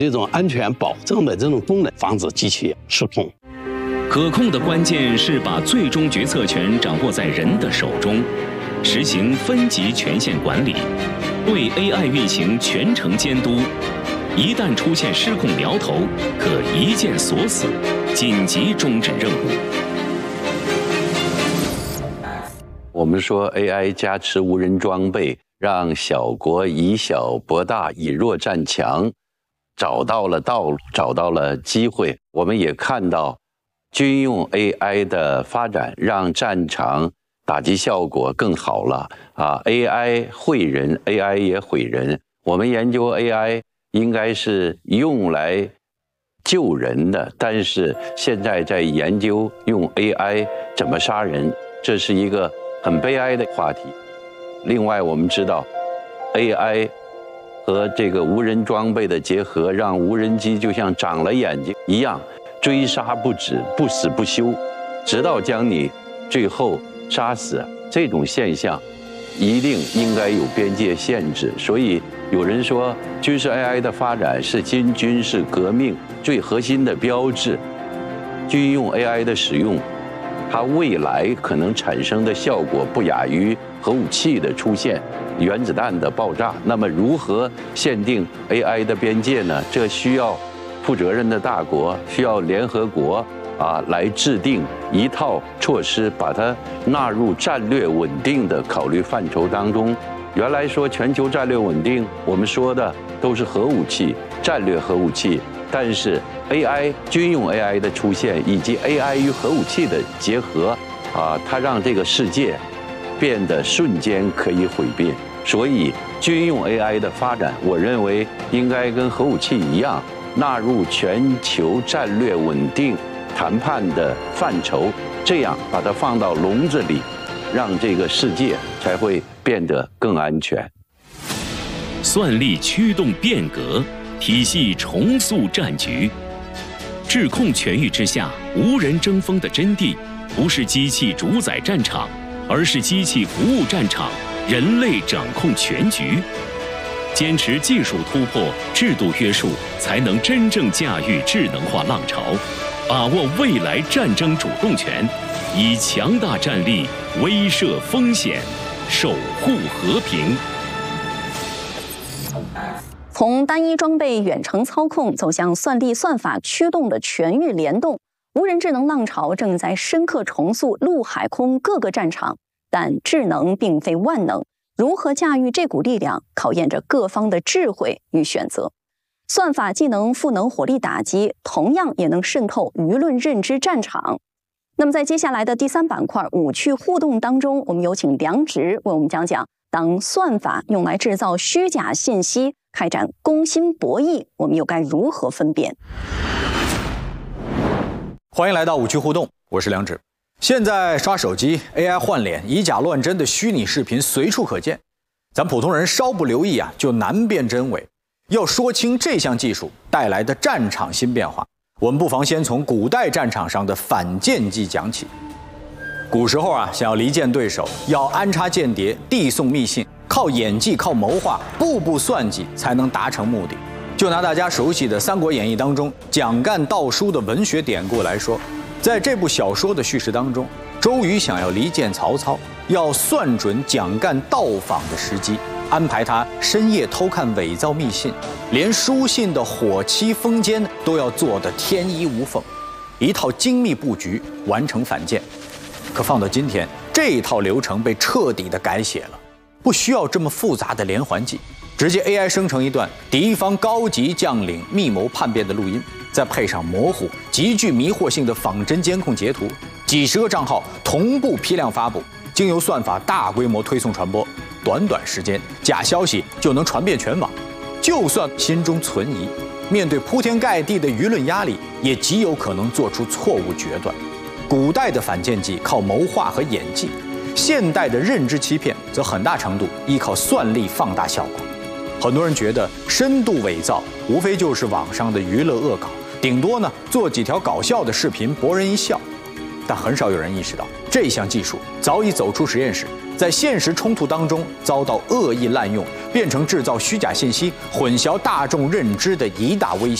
这种安全保证的这种功能，防止机器失控。 可控的关键是把最终决策权掌握在人的手中，实行分级权限管理，对 AI 运行全程监督。一旦出现失控苗头，可一键锁死，紧急终止任务。 我们说 AI 加持无人装备，让小国以小博大，以弱战强，找到了道路，找到了机会。我们也看到军用 AI 的发展，让战场打击效果更好了啊 ！AI 毁人 ，AI 也毁人。我们研究 AI 应该是用来救人的，但是现在在研究用 AI 怎么杀人，这是一个很悲哀的话题。另外，我们知道 AI 和这个无人装备的结合，让无人机就像长了眼睛一样，追杀不止，不死不休，直到将你最后杀死。这种现象一定应该有边界限制。所以有人说，军事 AI 的发展是新军事革命最核心的标志。军用 AI 的使用，它未来可能产生的效果不亚于核武器的出现、原子弹的爆炸。那么，如何限定 AI 的边界呢？这需要负责任的大国，需要联合国来制定一套措施，把它纳入战略稳定的考虑范畴当中。原来说全球战略稳定，我们说的都是核武器、战略核武器，但是 AI 军用 AI 的出现，以及 AI 与核武器的结合，它让这个世界变得瞬间可以毁灭。所以军用 AI 的发展，我认为应该跟核武器一样，纳入全球战略稳定谈判的范畴，这样把它放到笼子里，让这个世界才会变得更安全。 算力驱动变革，体系重塑战局。制控全域之下，无人争锋的真谛，不是机器主宰战场，而是机器服务战场，人类掌控全局。坚持技术突破、制度约束，才能真正驾驭智能化浪潮，把握未来战争主动权，以强大战力威慑风险，守护和平。 从单一装备远程操控走向算力算法驱动的全域联动，无人智能浪潮正在深刻重塑陆海空各个战场。但智能并非万能，如何驾驭这股力量，考验着各方的智慧与选择。算法既能赋能火力打击，同样也能渗透舆论认知战场。那么在接下来的第3板块武趣互动当中，我们有请梁植为我们讲讲，当算法用来制造虚假信息，开展攻心博弈，我们又该如何分辨？ 欢迎来到武趣互动，我是梁植。现在刷手机、AI 换脸、以假乱真的虚拟视频随处可见，咱普通人稍不留意就难辨真伪。要说清这项技术带来的战场新变化，我们不妨先从古代战场上的反间计讲起。古时候想要离间对手，要安插间谍、递送密信，靠演技、靠谋划，步步算计才能达成目的。就拿大家熟悉的《三国演义》当中蒋干盗书的文学典故来说，在这部小说的叙事当中，周瑜想要离间曹操，要算准蒋干到访的时机，安排他深夜偷看伪造密信，连书信的火漆封缄都要做得天衣无缝，一套精密布局完成反间。可放到今天，这一套流程被彻底的改写了，不需要这么复杂的连环计，直接 AI 生成一段敌方高级将领密谋叛变的录音，再配上模糊、极具迷惑性的仿真监控截图，几十个账号同步批量发布，经由算法大规模推送传播，短短时间，假消息就能传遍全网。就算心中存疑，面对铺天盖地的舆论压力，也极有可能做出错误决断。古代的反间计靠谋划和演技，现代的认知欺骗则很大程度依靠算力放大效果。很多人觉得深度伪造无非就是网上的娱乐恶搞，顶多做几条搞笑的视频博人一笑，但很少有人意识到这项技术早已走出实验室， 在现实冲突当中遭到恶意滥用，变成制造虚假信息、混淆大众认知的一大威胁。